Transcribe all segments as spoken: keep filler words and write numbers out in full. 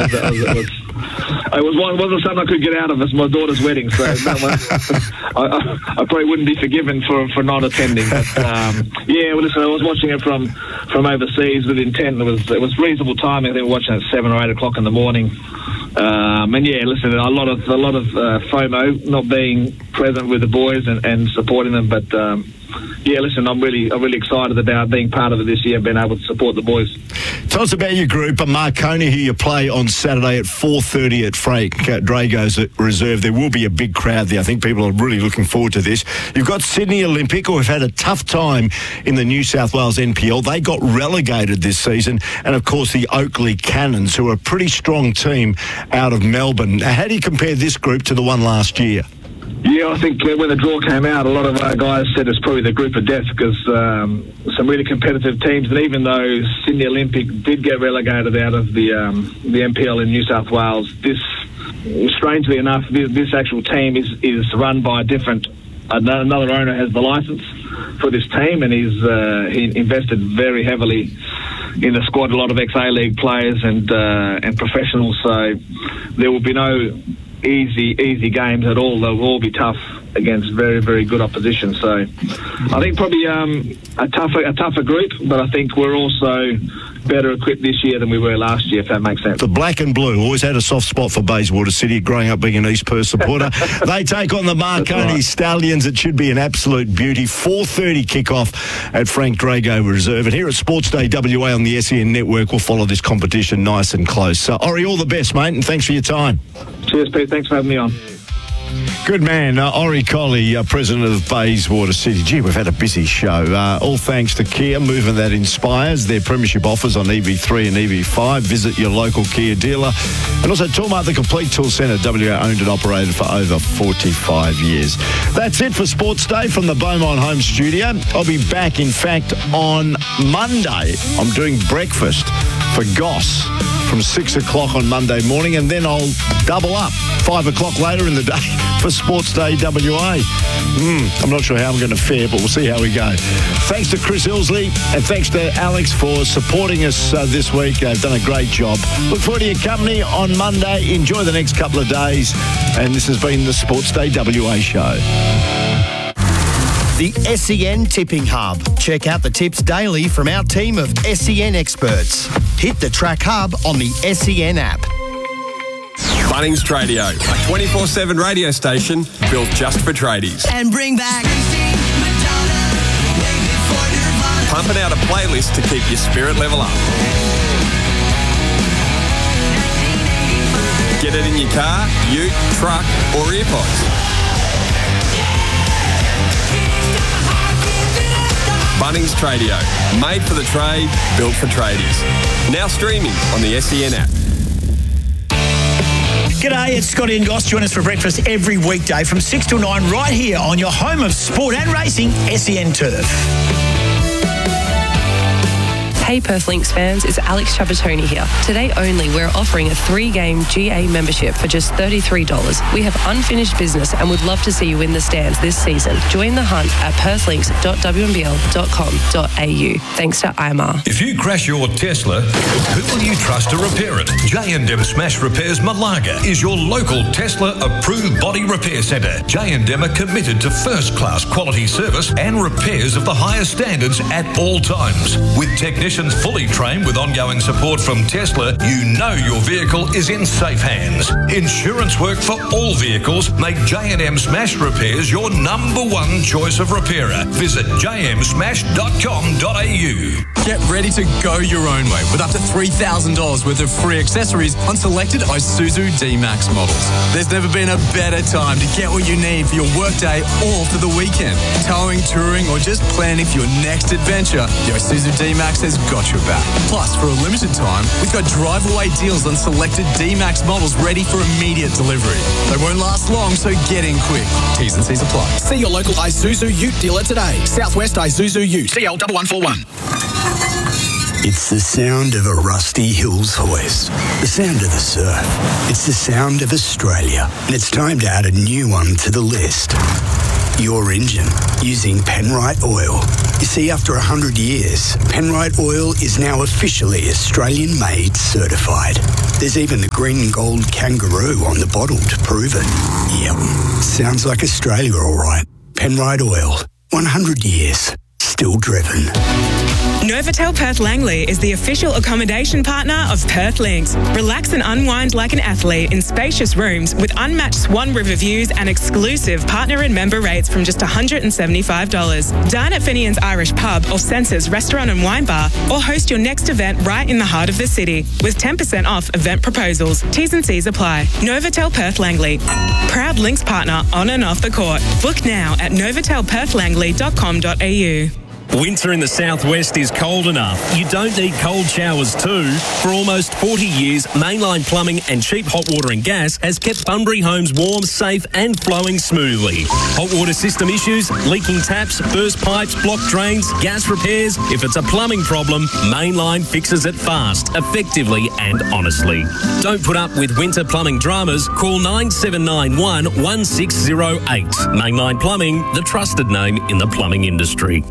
It was, it was, it was one, wasn't something I could get out of. It's my daughter's wedding, so that one, I, I, I probably wouldn't be forgiven for for not attending. But um, yeah, well, listen, I was watching it from from overseas with intent. It was it was reasonable timing. I think we were watching it at seven or eight o'clock in the morning. Um, and yeah, listen, a lot of a lot of uh, FOMO, not being present with the boys and, and supporting them, but. Um, Yeah, listen, I'm really I'm really excited about being part of it this year and being able to support the boys. Tell us about your group. Marconi, who you play on Saturday at four thirty at Frank Drago's Reserve. There will be a big crowd there. I think people are really looking forward to this. You've got Sydney Olympic, who have had a tough time in the New South Wales N P L. They got relegated this season. And, of course, the Oakley Cannons, who are a pretty strong team out of Melbourne. How do you compare this group to the one last year? Yeah, I think when the draw came out, a lot of our guys said it's probably the group of death because um, some really competitive teams. And even though Sydney Olympic did get relegated out of the um, the N P L in New South Wales, this, strangely enough, this, this actual team is, is run by a different. Another owner has the license for this team, and he's uh, he invested very heavily in the squad. A lot of ex-A League players and uh, and professionals. So there will be no easy easy games at all. They'll all be tough against very very good opposition. So I think probably um, a tougher a tougher group, but I think we're also better equipped this year than we were last year, if that makes sense. The black and blue always had a soft spot for Bayswater City, growing up being an East Perth supporter. They take on the Marconi right. Stallions. It should be an absolute beauty. four thirty kickoff at Frank Drago Reserve. And here at Sports Day W A on the S E N Network, we'll follow this competition nice and close. So, Ori, all the best, mate, and thanks for your time. Cheers, Pete. Thanks for having me on. Good man, uh, Ori Colley, uh, president of Bayswater City. Gee, we've had a busy show. Uh, all thanks to Kia, moving that inspires. Their premiership offers on E V three and E V five. Visit your local Kia dealer. And also Toolmart, the complete tool centre, W A owned and operated for over forty-five years. That's it for Sports Day from the Beaumont Home Studio. I'll be back, in fact, on Monday. I'm doing breakfast for Goss from six o'clock on Monday morning, and then I'll double up five o'clock later in the day for Sports Day W A. Mm, I'm not sure how I'm going to fare, but we'll see how we go. Thanks to Chris Ilsley, and thanks to Alex for supporting us uh, this week. They've done a great job. Look forward to your company on Monday. Enjoy the next couple of days, and this has been the Sports Day W A show. The S E N Tipping Hub. Check out the tips daily from our team of S E N experts. Hit the Track Hub on the S E N app. Bunnings Tradio, a twenty-four seven radio station built just for tradies. And bring back Pumping out a playlist to keep your spirit level up. Get it in your car, ute, truck or earpods. Bunnings Tradio, made for the trade, built for tradies. Now streaming on the S E N app. G'day, it's Scotty and Goss. Join us for breakfast every weekday from six till nine right here on your home of sport and racing, S E N Turf. Hey Perth Lynx fans, it's Alex Trapattoni here. Today only, we're offering a three-game G A membership for just thirty-three dollars. We have unfinished business and would love to see you in the stands this season. Join the hunt at perth links dot w n b l dot com dot a u. Thanks to I M R. If you crash your Tesla, who will you trust to repair it? J and M Smash Repairs Malaga is your local Tesla-approved body repair centre. J and M are committed to first-class quality service and repairs of the highest standards at all times. With technicians fully trained with ongoing support from Tesla, you know your vehicle is in safe hands. Insurance work for all vehicles make J and M Smash Repairs your number one choice of repairer. Visit j m smash dot com dot a u. Get ready to go your own way with up to three thousand dollars worth of free accessories on selected Isuzu D-Max models. There's never been a better time to get what you need for your workday or for the weekend. Towing, touring, or just planning for your next adventure, the Isuzu D-Max has got your back. Plus, for a limited time, we've got drive-away deals on selected D-Max models ready for immediate delivery. They won't last long, so get in quick. T's and C's apply. See your local Isuzu Ute dealer today. Southwest Isuzu Ute. C L one one four one. It's the sound of a Rusty Hills hoist. The sound of the surf. It's the sound of Australia. And it's time to add a new one to the list. Your engine using Penrite Oil. You see, after one hundred years, Penrite Oil is now officially Australian-made certified. There's even the green and gold kangaroo on the bottle to prove it. Yep, sounds like Australia all right. Penrite Oil, one hundred years, still driven. Novotel Perth Langley is the official accommodation partner of Perth Links. Relax and unwind like an athlete in spacious rooms with unmatched Swan River views and exclusive partner and member rates from just one hundred seventy-five dollars. Dine at Finian's Irish Pub or Senses Restaurant and Wine Bar, or host your next event right in the heart of the city with ten percent off event proposals. T's and C's apply. Novotel Perth Langley, proud Links partner on and off the court. Book now at novotel perth langley dot com dot a u. Winter in the southwest is cold enough. You don't need cold showers too. For almost forty years, Mainline Plumbing and Cheap Hot Water and Gas has kept Bunbury homes warm, safe and flowing smoothly. Hot water system issues, leaking taps, burst pipes, blocked drains, gas repairs. If it's a plumbing problem, Mainline fixes it fast, effectively and honestly. Don't put up with winter plumbing dramas. Call nine seven nine one, one six zero eight. Mainline Plumbing, the trusted name in the plumbing industry.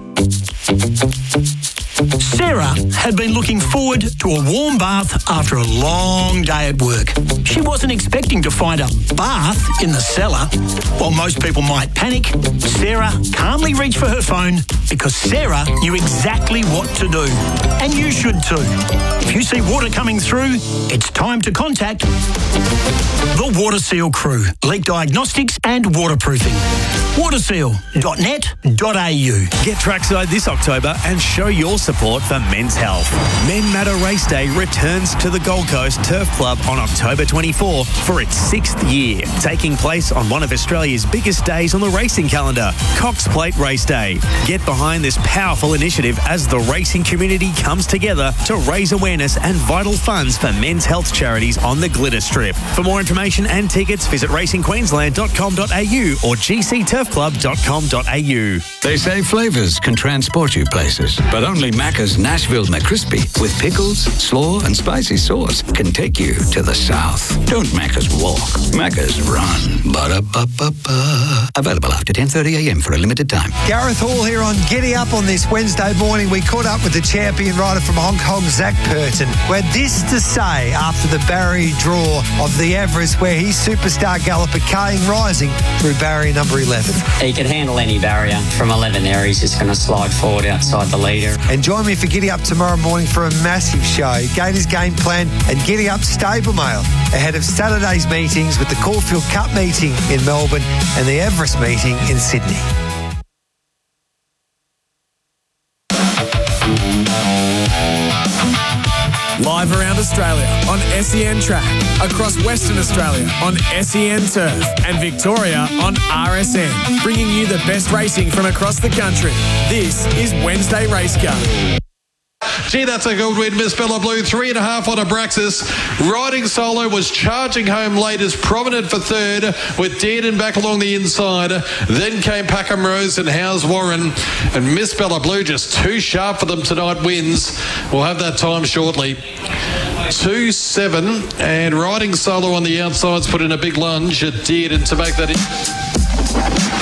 Sarah had been looking forward to a warm bath after a long day at work. She wasn't expecting to find a bath in the cellar. While most people might panic, Sarah calmly reached for her phone because Sarah knew exactly what to do. And you should too. If you see water coming through, it's time to contact the Water Seal crew. Leak diagnostics and waterproofing. waterseal dot net dot a u. Get trackside this October and show your support for men's health. Men Matter Race Day returns to the Gold Coast Turf Club on October twenty-fourth for its sixth year, taking place on one of Australia's biggest days on the racing calendar, Cox Plate Race Day. Get behind this powerful initiative as the racing community comes together to raise awareness and vital funds for men's health charities on the Glitter Strip. For more information and tickets, visit racing queensland dot com dot a u or g c turf club dot com dot a u. They say flavours can transport you places, but only Macca's Nashville McCrispy with pickles, slaw and spicy sauce can take you to the south. Don't Macca's walk, Macca's run. Ba-da-ba-ba-ba. Available after ten thirty a m for a limited time. Gareth Hall here on Giddy Up on this Wednesday morning. We caught up with the champion rider from Hong Kong, Zach Purton, who had this to say after the barrier draw of the Everest, where his superstar galloper Kane rising through barrier number eleven. He can handle any barrier. From eleven there, he's just going to slide forward outside the leader. And join me for Giddy Up tomorrow morning for a massive show. Gators game plan and Giddy Up stable mail ahead of Saturday's meetings with the Caulfield Cup meeting in Melbourne and the Everest meeting in Sydney. Live around Australia on S E N Track, across Western Australia on S E N Turf, and Victoria on R S N, bringing you the best racing from across the country. This is Wednesday Race Car. Gee, that's a good win, Miss Bella Blue. Three and a half on Abraxas. Riding Solo was charging home late as Prominent for third, with Dearden back along the inside. Then came Packham Rose and Howes Warren. And Miss Bella Blue just too sharp for them tonight wins. We'll have that time shortly. two seven, and Riding Solo on the outsides put in a big lunge at Dearden to make that in.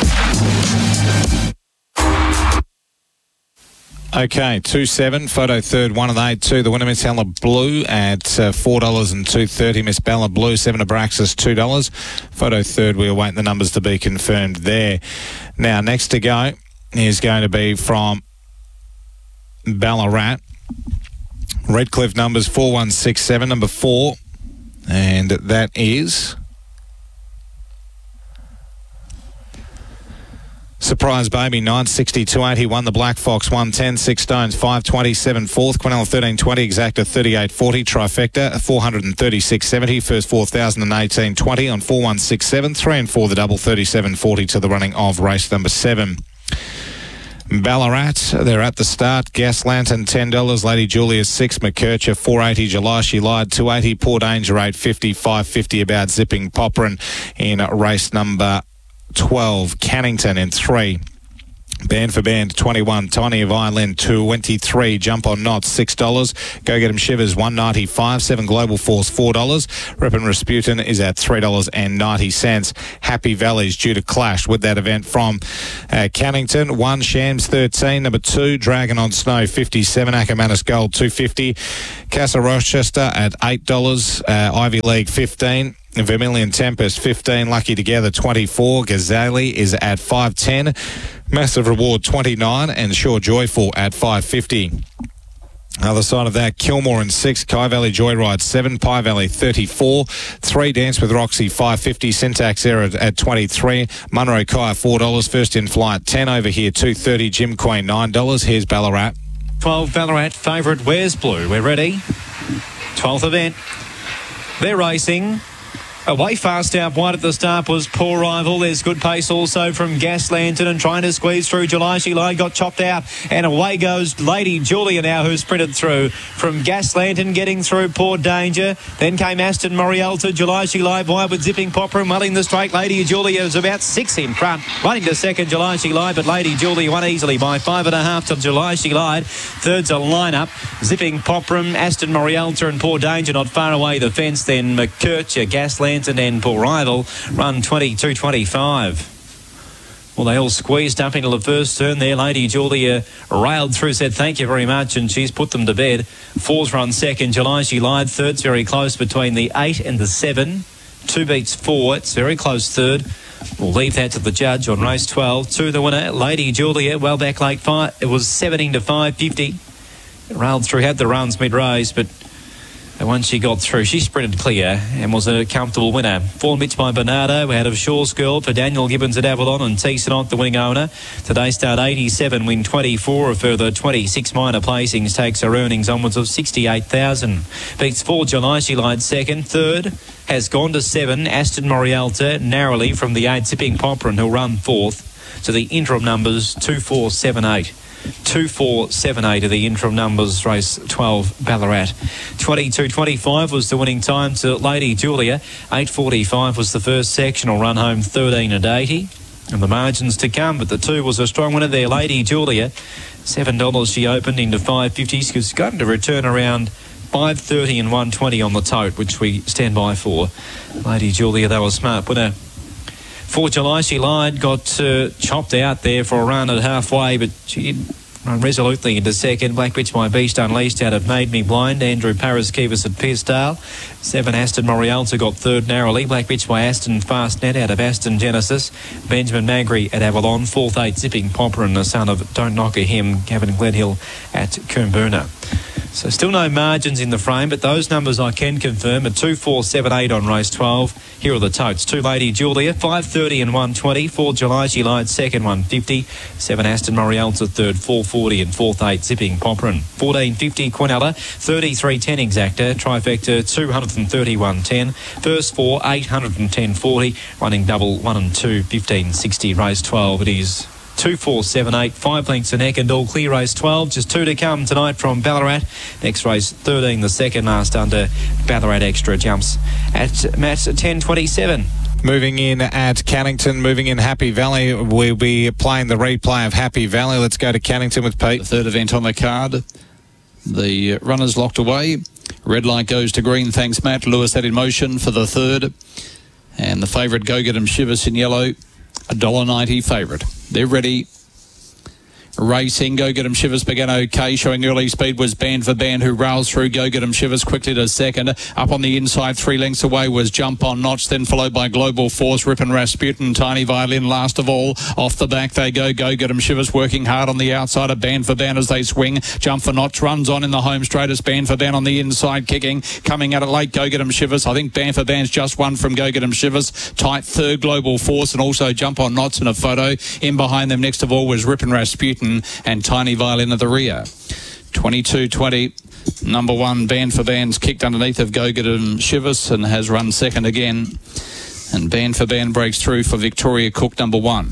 Okay, two seven, photo third, one and eight, two. The winner, Miss Bella Blue, at uh, four dollars and two thirty. Miss Bella Blue, seven Abraxas, two dollars. Photo third, we await the numbers to be confirmed there. Now, next to go is going to be from Ballarat. Redcliffe numbers four one six seven, number four. And that is Surprise Baby, nine sixty, two eighty, won the Black Fox, one ten, six stones, five twenty-seven, fourth, Quinella thirteen twenty, Exacta thirty-eight forty, Trifecta four thirty-six seventy, first four thousand eighteen twenty on four one six seven, three and four the double, thirty-seven forty to the running of race number seven. Ballarat, they're at the start. Gas Lantern, ten dollars. Lady Julia, six. McKercher, four eighty. July, she lied, two eighty. Poor Danger, eight fifty. five fifty about Zipping Popperin in race number twelve. Cannington in three. Band for Band, twenty-one. Tiny Violin, twenty-three. Jump on Knots, six dollars. Go Get 'em Shivers, one ninety-five. seven Global Force, four dollars. Rip and Rasputin is at three dollars ninety. Happy Valley's due to clash with that event from uh, Cannington. one Shams, thirteen. Number two, Dragon on Snow, fifty-seven. Ackermanis Gold, two fifty. Casa Rochester at eight dollars. Uh, Ivy League, fifteen. Vermilion Tempest, fifteen. Lucky Together, twenty-four. Gazali is at five ten. Massive Reward, twenty-nine. And Sure Joyful at five fifty. Other side of that, Kilmore in six, Kai Valley Joyride seven, Pie Valley thirty-four, three Dance with Roxy five fifty, Syntax Error at twenty-three, Munro Kaya four dollars, First in Flight ten over here, two thirty, Jim Queen nine dollars. Here's Ballarat. twelve Ballarat favourite, Where's Blue? We're ready. twelfth event. They're racing. Away fast out wide at the start was Poor Rival. There's good pace also from Gas Lantern and trying to squeeze through. July She Lied got chopped out and away goes Lady Julia now, who's sprinted through from Gas Lantern, getting through Poor Danger. Then came Aston Morialta. July She Lied wide with Zipping Popper and welling the straight. Lady Julia is about six in front. Running to second, July She Lied, but Lady Julia won easily by five and a half to July She Lied. Third's a line-up. Zipping Popperum, Aston Morialta and Poor Danger not far away the fence. Then McKercher, Gas Lantern and Poor Rival run twenty-two twenty-five. Well, they all squeezed up into the first turn there. Lady Julia railed through, said thank you very much, and she's put them to bed. Four's run second, July She Lied. Third's very close between the eight and the seven. Two beats four. It's very close third. We'll leave that to the judge on race twelve. Two the winner, Lady Julia, well back late five. It was seventeen to five fifty. Railed through, had the runs mid-race, but once she got through, she sprinted clear and was a comfortable winner. Four Mitch by Bernardo, out of Shaw's Girl for Daniel Gibbons at Avalon, and T. Sinot, the winning owner. Today start eighty-seven, win twenty-four, a further twenty-six minor placings, takes her earnings onwards of sixty-eight thousand. Beats four July She Lied second. Third has gone to seven, Aston Morialta, narrowly from the eight, Zipping Popper, and he'll run fourth. So the interim numbers, two, four, seven, eight. two four seven eight are the interim numbers, race twelve Ballarat. twenty-two twenty-five was the winning time to Lady Julia. eight forty-five was the first sectional, run home thirteen and eighty. And the margins to come, but the two was a strong winner there. Lady Julia, seven dollars she opened into five fifty. She's going to return around five thirty and one twenty on the tote, which we stand by for. Lady Julia, they were smart winner. four July She Lied, got uh, chopped out there for a run at halfway, but she did run resolutely into second. Black Bitch My Beast Unleashed out of Made Me Blind. Andrew Paris Kivas at Pearsdale. seven Aston Morialta got third narrowly. Black Bitch by Aston Fastnet out of Aston Genesis. Benjamin Magri at Avalon. Fourth eight Zipping Popper and the son of Don't Knock a Him, Gavin Glenhill at Coomboona. So still no margins in the frame, but those numbers I can confirm are two four seven eight on race twelve. Here are the totes. two Lady Julia, five thirty and one twenty. four July She Lied, second, one fifty. seven Aston Morialta, third, four forty. And fourth, eight Zipping Popperin. fourteen fifty Quinella, thirty-three ten Exacta. Trifecta, two thirty, one ten. First four, eight ten forty. Running double, one and two, fifteen sixty. Race twelve, it is two four seven eight, five lengths a neck and all clear. Race twelve, just two to come tonight from Ballarat. Next race thirteen, the second last under Ballarat Extra jumps at Matt ten twenty-seven. Moving in at Cannington, moving in Happy Valley. We'll be playing the replay of Happy Valley. Let's go to Cannington with Pete. The third event on the card. The runners locked away. Red light goes to green, thanks Matt. Lewis set in motion for the third. And the favourite, Go Get 'em Shivers in yellow, one dollar ninety favourite. They're ready. Racing, Go Get 'em Shivers began okay, showing early speed was Band for Band, who rails through. Go Get 'em Shivers quickly to second. Up on the inside, three lengths away was Jump on Notch, then followed by Global Force, Rip and Rasputin, Tiny Violin last of all. Off the back they go. Go Get 'em Shivers working hard on the outside of Band for Band as they swing. Jump for Notch runs on in the home straightest. Band for Band on the inside kicking. Coming at it late, Go Get 'em Shivers. I think Band for Band's just one from Go Get 'em Shivers. Tight third, Global Force, and also Jump on Notch in a photo. In behind them next of all was Rip and Rasputin and Tiny Violin at the rear. twenty-two twenty. Number one, Band for Band's kicked underneath of Go Get 'em Shivers and has run second again. And Band for Band breaks through for Victoria Cook, number one.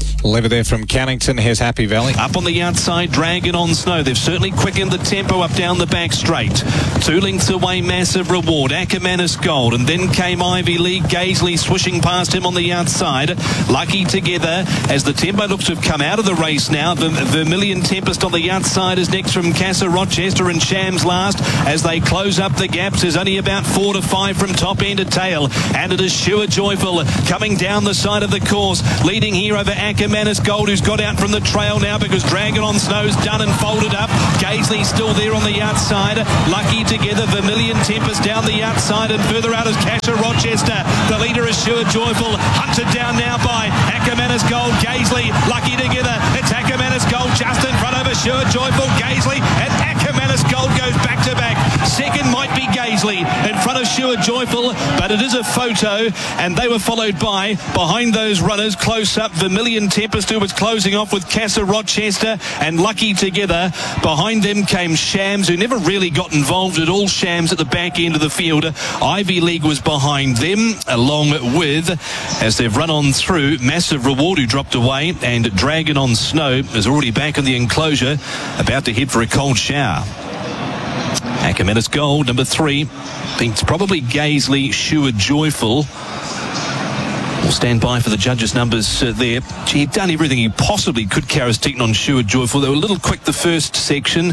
Lever there from Cannington. Here's Happy Valley. Up on the outside, Dragon on Snow. They've certainly quickened the tempo up down the back straight. Two lengths away, Massive Reward. Ackermanis Gold. And then came Ivy League. Gaisley swishing past him on the outside. Lucky Together as the tempo looks to have come out of the race now. Ver- Vermilion Tempest on the outside is next from Casa Rochester, and Shams last as they close up the gaps. There's only about four to five from top end to tail. And it is Sure Joyful coming down the side of the course. Leading here over Ackermanis Gold, who's got out from the trail now because Dragon on Snow's done and folded up. Gaisley still there on the outside. Lucky Together, Vermilion Tempest down the outside, and further out is Casa Rochester. The leader is Sure Joyful, hunted down now by Ackermanis Gold. Gaisley, Lucky Together. It's Ackermanis Gold just in front of a Sure Joyful. Gaisley and Ackermanis Gold goes back to back. Second might be Gaisley in front of Sure Joyful, but it is a photo, and they were followed by, behind those runners, close up, Vermilion Tempest, who was closing off with Casa Rochester and Lucky Together. Behind them came Shams, who never really got involved at all. Shams at the back end of the field. Ivy League was behind them, along with, as they've run on through, Massive Reward, who dropped away, and Dragon on Snow is already back in the enclosure, about to head for a cold shower. Ackermanis Gold, number three. It's probably Gaisley, Sure Joyful. We'll stand by for the judges' numbers uh, there. Gee, he'd done everything he possibly could, Karis Teaton, on Sure Joyful. They were a little quick the first section.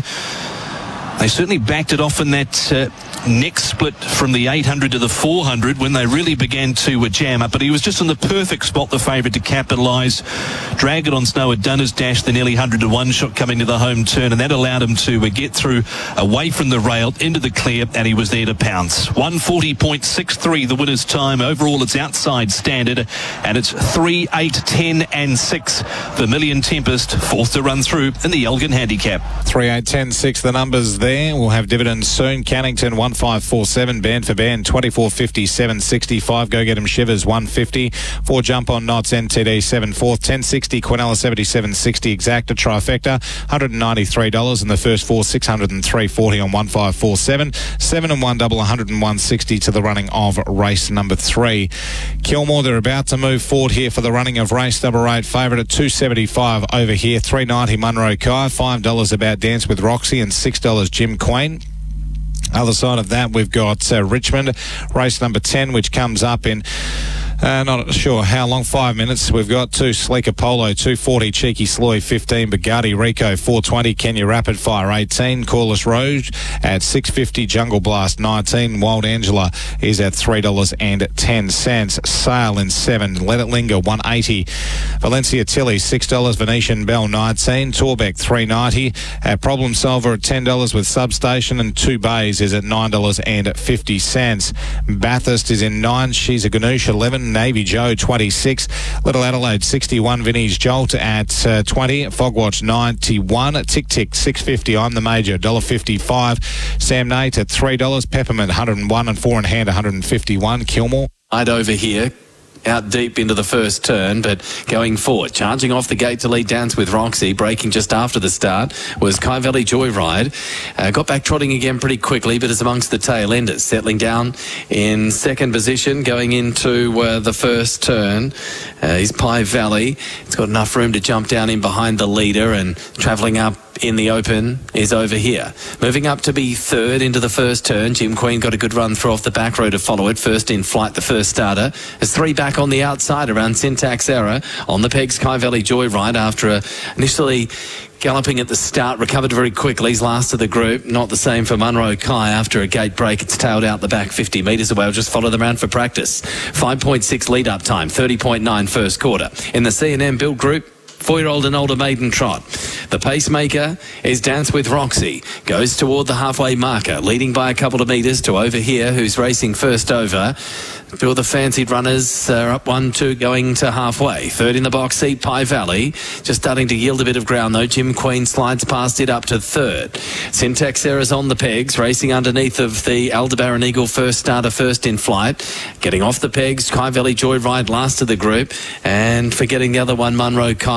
They certainly backed it off in that uh, next split from the eight hundred to the four hundred when they really began to uh, jam up. But he was just in the perfect spot, the favourite, to capitalise. Dragon on Snow had done his dash, the nearly one hundred to one shot coming to the home turn, and that allowed him to uh, get through away from the rail into the clear, and he was there to pounce. one forty point six three the winner's time. Overall, it's outside standard, and it's three, eight, ten and six. Vermilion Tempest, fourth to run through in the Elgin Handicap. three, eight, ten, six, the numbers there. We'll have dividends soon. Cannington, one five four seven. Band for Band, twenty-four fifty-seven sixty-five. Go Get 'em Shivers, one fifty. Four Jump on Knots, N T D, seven fourth. ten sixty, Quinella, seventy-seven sixty. Exacta, Trifecta, one hundred ninety-three dollars. And the first four, six hundred three forty on one five four seven. seven and one double, one hundred one sixty to the running of race number three. Kilmore, they're about to move forward here for the running of race number eight. Favourite at two seventy-five over here. three ninety Munro Kai. five dollars About Dance with Roxy, and six dollars Jim Quain. Other side of that, we've got uh, Richmond, race number ten, which comes up in Uh, not sure how long, five minutes. We've got two Sleeker Polo, two forty Cheeky Sloy, fifteen Bugatti Rico, four twenty Kenya Rapid Fire, eighteen Corliss Road at six fifty, Jungle Blast, nineteen Wild Angela is at three dollars and ten cents. Sale in seven, Let It Linger, one eighty. Valencia Tilly, six dollars. Venetian Bell, nineteen. Torbeck, three ninety. Uh, Problem Solver at ten dollars with Substation, and Two Bays is at nine dollars and fifty cents. Bathurst is in nine. She's a Ganoush, eleven. Navy Joe, twenty-six. Little Adelaide, sixty-one. Vinnie's Jolt at uh, twenty. Fogwatch, ninety-one. Tick Tick, six fifty. I'm the Major, one dollar fifty-five. Sam Nate at three dollars. Peppermint, one hundred one. And Four in Hand, one hundred fifty-one. Kilmore. I'd over here. Out deep into the first turn, but going forward, charging off the gate to lead Dance with Roxy, breaking just after the start was Kai Valley Joyride. Uh, got back trotting again pretty quickly, but is amongst the tail enders, settling down in second position, going into uh, the first turn. Uh, is Pie Valley. It's got enough room to jump down in behind the leader, and travelling up in the open is over here. Moving up to be third into the first turn. Jim Queen got a good run through off the back row to follow it. First in flight, the first starter. There's three back on the outside around Syntax Error. On the pegs, Kai Valley Joyride after a initially galloping at the start, recovered very quickly. He's last of the group. Not the same for Munro Kai. After a gate break, it's tailed out the back fifty metres away. I'll just follow them around for practice. five point six lead up time, thirty point nine first quarter. In the C and M Build Group, four-year-old and older maiden trot. The pacemaker is Dance with Roxy. Goes toward the halfway marker, leading by a couple of metres to over here, who's racing first over. Two of the fancied runners are up one, two, going to halfway. Third in the box seat, Pie Valley. Just starting to yield a bit of ground, though. Jim Queen slides past it up to third. Syntax Sarah's on the pegs, racing underneath of the Aldebaran Eagle first starter, first in flight. Getting off the pegs, Kai Valley Joyride last of the group. And forgetting the other one, Munro Kai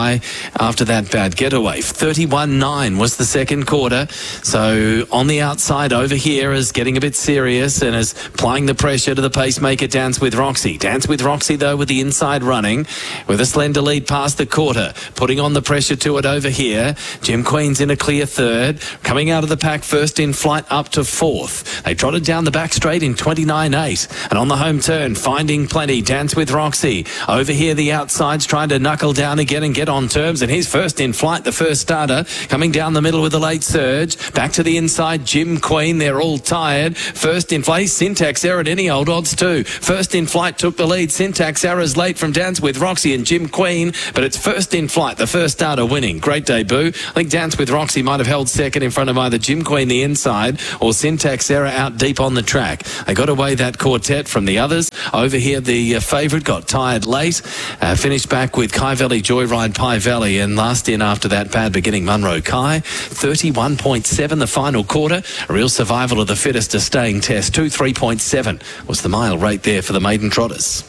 by after that bad getaway. thirty-one nine was the second quarter. So on the outside over here is getting a bit serious and is applying the pressure to the pacemaker Dance with Roxy. Dance with Roxy, though, with the inside running, with a slender lead past the quarter, putting on the pressure to it over here. Jim Queen's in a clear third, coming out of the pack first in flight up to fourth. They trotted down the back straight in twenty-nine eight, and on the home turn, finding plenty. Dance with Roxy. Over here, the outside's trying to knuckle down again and get on terms, and he's first in flight, the first starter, coming down the middle with a late surge. Back to the inside, Jim Queen. They're all tired. First in flight, Syntax Error at any old odds too. First in flight took the lead. Syntax Error's late from Dance with Roxy and Jim Queen, but it's first in flight, the first starter winning. Great debut. I think Dance with Roxy might have held second in front of either Jim Queen the inside or Syntax Error out deep on the track. They got away that quartet from the others. Over here, the uh, favourite got tired late. Uh, finished back with Kai Valley Joyride Pie Valley, and last in after that bad beginning Munro Kai. thirty-one point seven the final quarter. A real survival of the fittest to staying test. two three point seven was the mile rate there for the maiden trotters.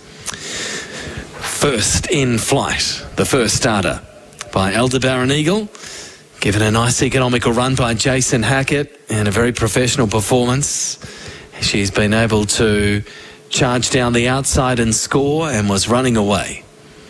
First in flight, the first starter by Aldebaran Eagle, given a nice economical run by Jason Hackett and a very professional performance. She's been able to charge down the outside and score and was running away.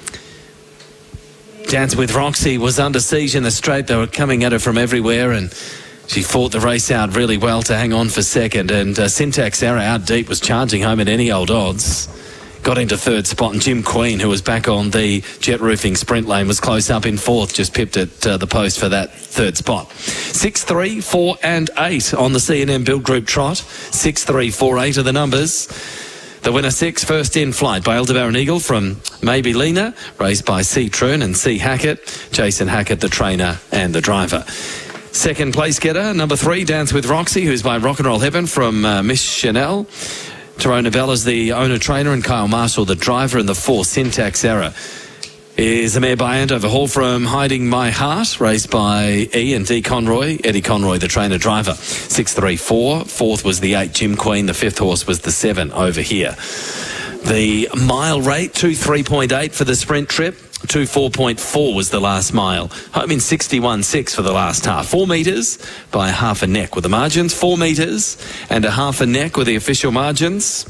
Dance with Roxy was under siege in the straight. They were coming at her from everywhere, and she fought the race out really well to hang on for second. And uh, Syntax Error out deep was charging home at any old odds. Got into third spot, and Jim Queen, who was back on the jet roofing sprint lane, was close up in fourth, just pipped at uh, the post for that third spot. Six, three, four and eight on the C and M Build Group trot. Six, three, four, eight are the numbers. The winner six, first in flight by Aldebaran Eagle from Maybe Lena, raced by C. Troon and C. Hackett. Jason Hackett, the trainer and the driver. Second place getter, number three, Dance with Roxy, who's by Rock and Roll Heaven from uh, Miss Chanel. Tyrone Bella's the owner-trainer, and Kyle Marshall, the driver, and the four, Syntax Error, is the mare by Andover Hall from Hiding My Heart, raced by E and D Conroy. Eddie Conroy, the trainer-driver. six three four. Fourth was the eight, Jim Queen. The fifth horse was the seven over here. The mile rate, two three point eight for the sprint trip. two four point four was the last mile. Home in sixty-one six for the last half. Four metres by half a neck with the margins. Four metres and a half a neck with the official margins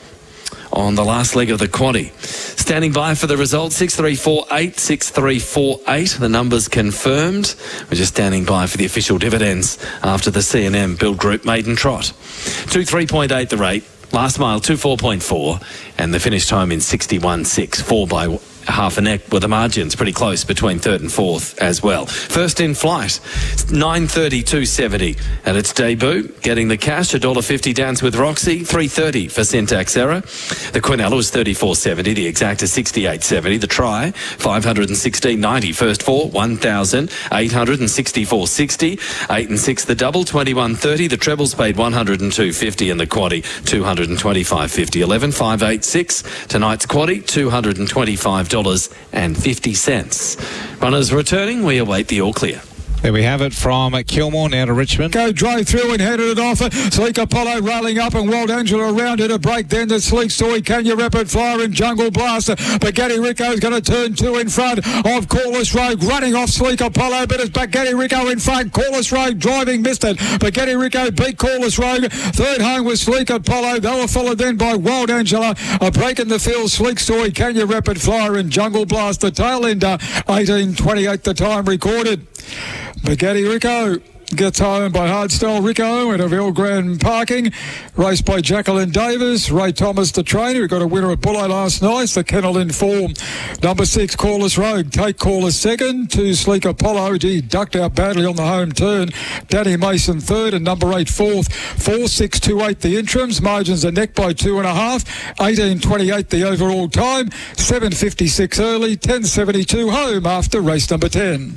on the last leg of the quaddie. Standing by for the result, six three four eight, six three four eight. The numbers confirmed. We're just standing by for the official dividends after the C and M Build Group maiden trot. two three point eight the rate. Last mile, two four point four. And the finished home in sixty-one six. Four by half a neck with the margins pretty close between third and fourth as well. First in flight, nine thirty, two seventy at its debut, getting the cash, one dollar fifty Dance with Roxy, three thirty for Syntax Error. The Quinella was thirty-four seventy, the Exacta sixty-eight seventy, the Try five sixteen ninety, first four one thousand eight hundred sixty-four sixty, eight and six the double twenty-one thirty, the trebles paid one hundred two fifty, and the quaddie two hundred twenty-five fifty. eleven five eight six tonight's quaddie, two hundred twenty-five dollars and fifty cents. Runners returning, we await the all clear. There we have it from Kilmore now to Richmond. Go drove through and headed it off. Sleek Apollo railing up and Wild Angela around it. A break then to Sleek Story, Kenya Rapid Flyer and Jungle Blaster. Bagatti Rico's going to turn two in front of Corliss Rogue. Running off Sleek Apollo, but it's Bagatti Rico in front. Corliss Rogue driving, missed it. Bagatti Rico beat Corliss Rogue. Third home was Sleek Apollo. They were followed then by Wild Angela. A break in the field, Sleek Story, Kenya Rapid Flyer and Jungle Blaster. Tail ender, eighteen twenty-eight the time recorded. Bagatti Rico gets home by Hardstyle Rico at Aville Grand Parking. Raced by Jacqueline Davis. Ray Thomas, the trainer, who got a winner at Bullo last night. The kennel in form. Number six, Corliss Rogue. Take Corliss second. Two, Sleek Apollo. He ducked out badly on the home turn. Danny Mason third, and number eight fourth. Four, six, two, eight the interims. Margins are neck by two and a half. eighteen twenty-eight the overall time. seven fifty-six early. ten seventy-two home after race number ten.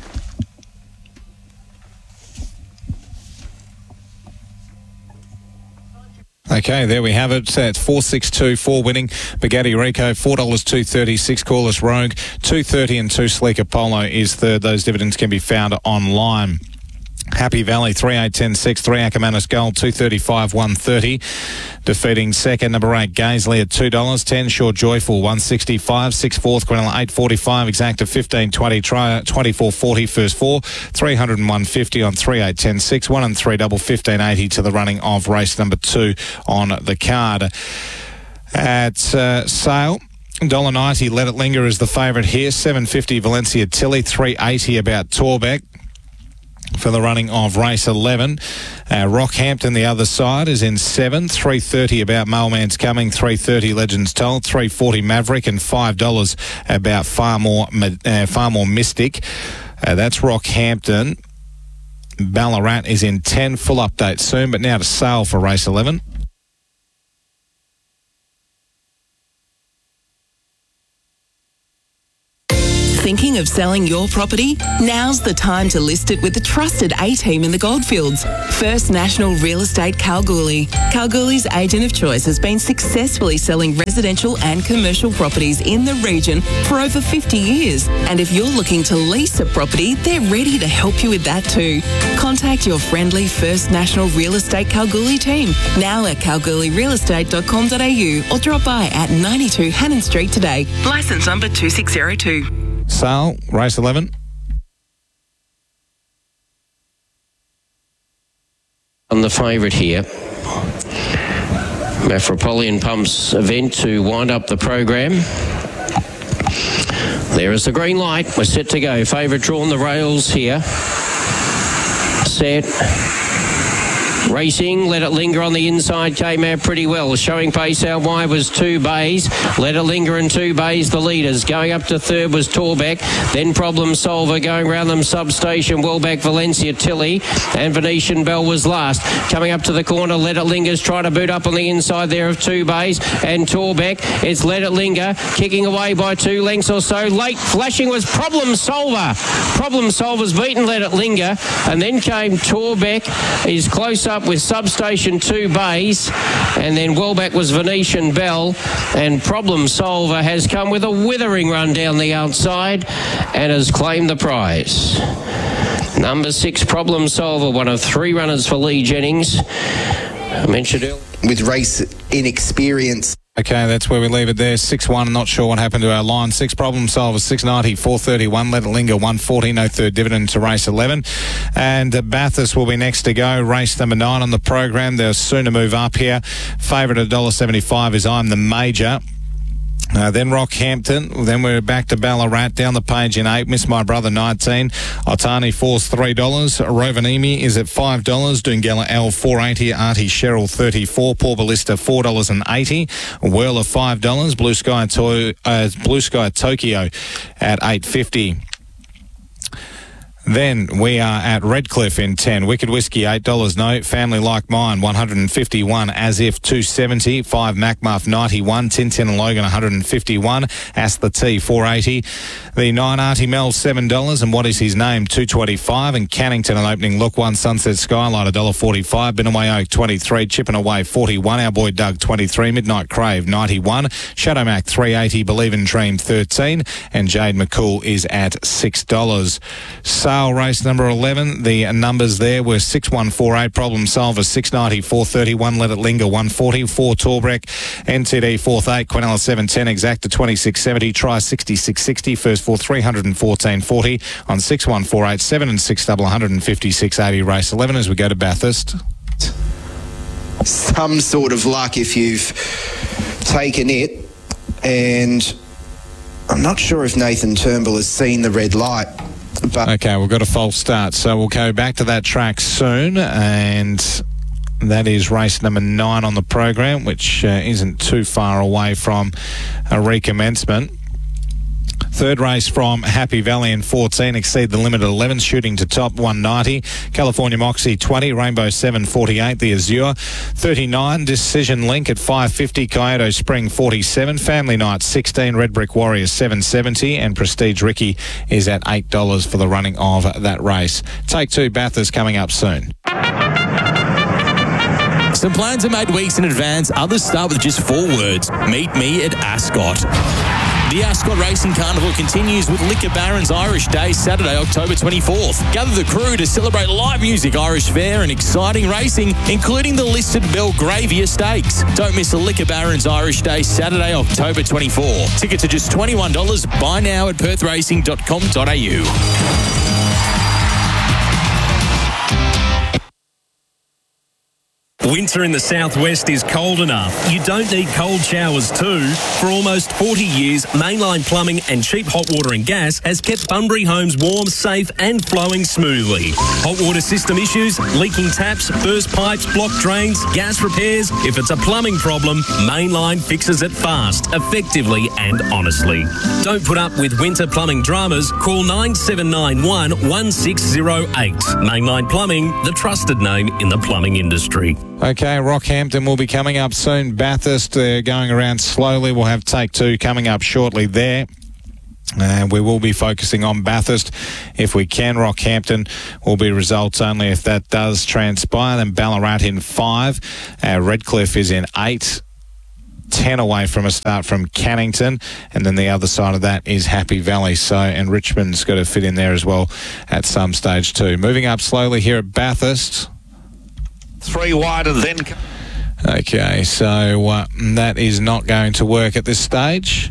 Okay, there we have it. It's four six two four winning. Bagatti Rico, four dollars two thirty-six. Corliss Rogue, two thirty and two Sleek Apollo is third. Those dividends can be found online. Happy Valley, three eight ten six, three Ackermanis Gold, two thirty-five one thirty. Defeating second, number eight, Gaisley at two dollars ten. Short Joyful, one sixty-five. Six fourth, Quinella, eight forty-five. Exacta, fifteen twenty. Try twenty-four forty, first four. three oh one fifty on three eight ten six. one and three double, fifteen eighty to the running of race number two on the card. At uh, Sale, one dollar ninety, Let It Linger is the favourite here. seven fifty, Valencia Tilly. three eighty about Torbeck for the running of race eleven. Uh, Rockhampton, the other side, is in seven. three thirty about Mailman's Coming. three thirty Legends Told. three forty Maverick. And five dollars about Far More, uh, Far More Mystic. Uh, that's Rockhampton. Ballarat is in ten. Full update soon. But now to Sale for race eleven. Thinking of selling your property? Now's the time to list it with the trusted A-team in the Goldfields. First National Real Estate Kalgoorlie. Kalgoorlie's agent of choice has been successfully selling residential and commercial properties in the region for over fifty years. And if you're looking to lease a property, they're ready to help you with that too. Contact your friendly First National Real Estate Kalgoorlie team now at kalgoorlie real estate dot com dot a u or drop by at ninety-two Hannon Street today. Licence number two six zero two. Sale, race eleven. On the favourite here, Metropolitan Pumps event to wind up the program. There is the green light. We're set to go. Favourite drawn the rails here. Set. Racing, Let It Linger on the inside came out pretty well. Showing pace out wide was Two Bays. Let It Linger and Two Bays the leaders. Going up to third was Torbeck. Then Problem Solver going round them Substation. Well back Valencia Tilly. And Venetian Bell was last. Coming up to the corner, Let It Linger's trying to boot up on the inside there of Two Bays. And Torbeck, it's Let It Linger. Kicking away by two lengths or so. Late flashing was Problem Solver. Problem Solver's beaten Let It Linger. And then came Torbeck. He's close up with Substation Two Bays, and then Wellback was Venetian Bell, and Problem Solver has come with a withering run down the outside and has claimed the prize. Number six, Problem Solver, one of three runners for Lee Jennings. I mentioned earlier. With race inexperience. Okay, that's where we leave it there. six one, not sure what happened to our line. six Problem Solver, six ninety, four thirty-one. Let It Linger, one forty. No third dividend to race eleven. And uh, Bathurst will be next to go. Race number nine on the program. They're soon to move up here. Favourite at one dollar seventy-five is I'm the Major. Uh, then Rockhampton, then we're back to Ballarat, down the page in eight, Miss My Brother nineteen, Otani Force three dollars, Rovaniemi is at five dollars, Dungella L four eighty, Artie Cheryl thirty-four, Paul Ballista four dollars eighty, Whirler five dollars, Blue Sky, to- uh, Blue Sky Tokyo at eight fifty. Then we are at Redcliffe in ten. Wicked Whiskey, eight dollars. No. Family Like Mine, one hundred fifty-one. As If, two seventy. five Macmuff, ninety-one. Tintin and Logan, one hundred fifty-one. Ask the T, four eighty. The nine Artie Mel, seven dollars. And What Is His Name, two twenty-five. And Cannington, an opening look, one Sunset Skylight, one dollar forty-five. Binaway Oak, twenty-three. Chipping Away, forty-one. Our Boy Doug, twenty-three. Midnight Crave, ninety-one. Shadow Mac, three eighty. Believe in Dream, thirteen. And Jade McCool is at six dollars. Sale race number eleven. The numbers there were six one four eight. Problem Solver, six ninety, four thirty-one. Let It Linger, one forty. four Torbeck. N T D, fourth eight. Quinella, seven ten. Exacta, twenty-six seventy. Try, sixty-six sixty. First four, three fourteen forty. On six one four eight. seven and six double, one fifty-six eighty. Race eleven as we go to Bathurst. Some sort of luck if you've taken it, and I'm not sure if Nathan Turnbull has seen the red light. But okay, we've got a false start, so we'll go back to that track soon, and that is race number nine on the program, which uh, isn't too far away from a recommencement. Third race from Happy Valley in fourteen, Exceed the Limit at eleven, Shooting to Top one ninety, California Moxie twenty, Rainbow seven forty-eight, the Azure thirty-nine, Decision Link at five fifty, Kyoto Spring forty-seven, Family Night sixteen, Red Brick Warriors seven seventy, and Prestige Ricky is at eight dollars for the running of that race. Take two, Bathurst coming up soon. Some plans are made weeks in advance, others start with just four words. Meet me at Ascot. The Ascot Racing Carnival continues with Liquor Barons Irish Day, Saturday, October twenty-fourth. Gather the crew to celebrate live music, Irish fare and exciting racing, including the listed Belgravia Stakes. Don't miss the Liquor Barons Irish Day, Saturday, October twenty-fourth. Tickets are just twenty-one dollars. Buy now at perth racing dot com dot a u. Winter in the southwest is cold enough. You don't need cold showers too. For almost forty years, Mainline Plumbing and Cheap Hot Water and Gas has kept Bunbury homes warm, safe and flowing smoothly. Hot water system issues, leaking taps, burst pipes, blocked drains, gas repairs. If it's a plumbing problem, Mainline fixes it fast, effectively and honestly. Don't put up with winter plumbing dramas. Call nine seven nine one, one six zero eight. Mainline Plumbing, the trusted name in the plumbing industry. Okay, Rockhampton will be coming up soon. Bathurst, they're going around slowly. We'll have take two coming up shortly there. And we will be focusing on Bathurst if we can. Rockhampton will be results only if that does transpire. Then Ballarat in five. Uh, Redcliffe is in eight. ten away from a start from Cannington, and then the other side of that is Happy Valley. So, and Richmond's got to fit in there as well at some stage too. Moving up slowly here at Bathurst. Three wide and then... Okay, so uh, that is not going to work at this stage.